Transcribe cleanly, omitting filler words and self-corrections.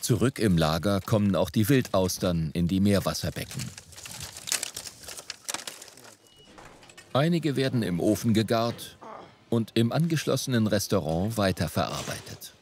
Zurück im Lager kommen auch die Wildaustern in die Meerwasserbecken. Einige werden im Ofen gegart und im angeschlossenen Restaurant weiterverarbeitet.